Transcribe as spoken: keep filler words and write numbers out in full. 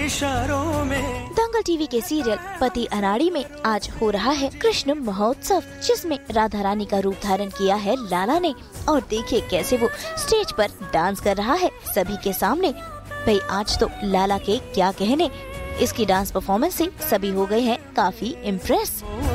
इशारों में। दंगल टीवी के सीरियल पति अनाड़ी में आज हो रहा है कृष्ण महोत्सव, जिसमें राधा रानी का रूप धारण किया है लाला ने। और देखिए कैसे वो स्टेज पर डांस कर रहा है सभी के सामने। भाई आज तो लाला के क्या कहने, इसकी डांस परफॉर्मेंस से सभी हो गए हैं काफी इम्प्रेस।